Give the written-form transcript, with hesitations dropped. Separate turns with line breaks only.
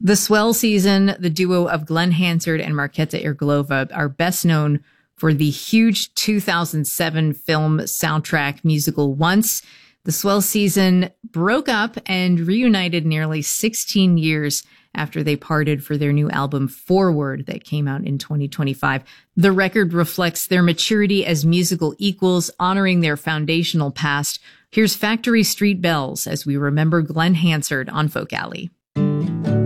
The Swell Season, the duo of Glenn Hansard and Markéta Irglová, are best known for the huge 2007 film soundtrack musical Once. The Swell Season broke up and reunited nearly 16 years after they parted for their new album Forward that came out in 2025. The record reflects their maturity as musical equals, honoring their foundational past. Here's Factory Street Bells as we remember Glenn Hansard on Folk Alley.